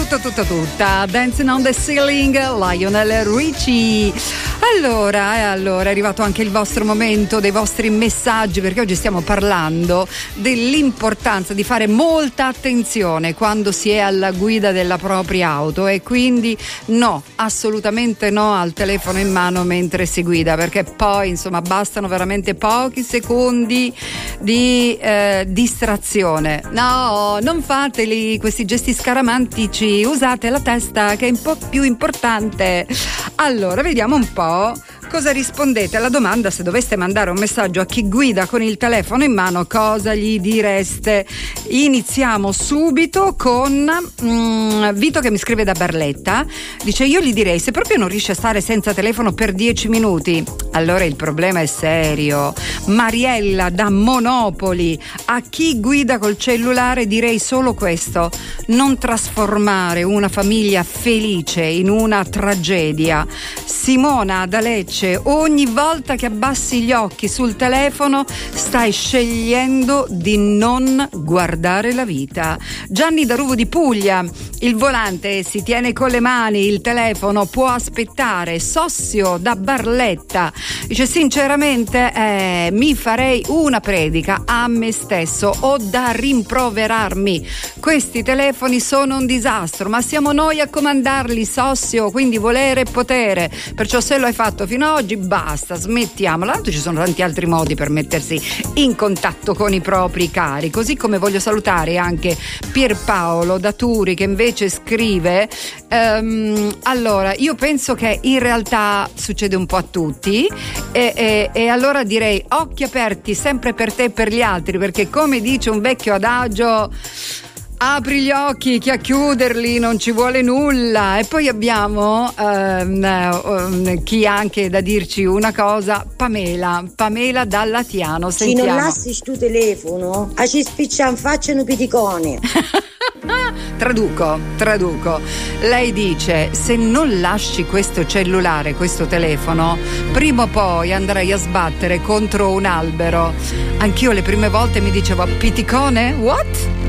tutta Dancing on the Ceiling, Lionel Richie. Allora, è arrivato anche il vostro momento, dei vostri messaggi, perché oggi stiamo parlando dell'importanza di fare molta attenzione quando si è alla guida della propria auto, e quindi no, assolutamente no al telefono in mano mentre si guida, perché poi insomma bastano veramente pochi secondi di distrazione. No, non fateli questi gesti scaramantici, usate la testa, che è un po' più importante. Allora, vediamo un po' cosa rispondete alla domanda: se doveste mandare un messaggio a chi guida con il telefono in mano, cosa gli direste? Iniziamo subito con Vito, che mi scrive da Barletta. Dice: io gli direi, se proprio non riesce a stare senza telefono per 10 minuti, allora il problema è serio. Mariella da Monopoli: a chi guida col cellulare direi solo questo: non trasformare una famiglia felice in una tragedia. Simona da Lecce: ogni volta che abbassi gli occhi sul telefono stai scegliendo di non guardare la vita. Gianni da Ruvo di Puglia: il volante si tiene con le mani, il telefono può aspettare. Sossio da Barletta dice: sinceramente mi farei una predica a me stesso, ho da rimproverarmi, questi telefoni sono un disastro, ma siamo noi a comandarli, Sossio, quindi volere e potere, perciò se lo hai fatto fino ad oggi basta, smettiamola. Tanto ci sono tanti altri modi per mettersi in contatto con i propri cari. Così come voglio salutare anche Pierpaolo da Turi, che invece scrive: allora, io penso che in realtà succede un po' a tutti, e allora direi occhi aperti sempre per te e per gli altri, perché come dice un vecchio adagio, apri gli occhi che a chiuderli non ci vuole nulla. E poi abbiamo chi ha anche da dirci una cosa, Pamela da Latiano. Sentiamo. Se non lasci tu telefono, a ci spiccian facciano piticone. Traduco. Lei dice: se non lasci questo cellulare, questo telefono, prima o poi andrai a sbattere contro un albero. Anch'io le prime volte mi dicevo: piticone? What?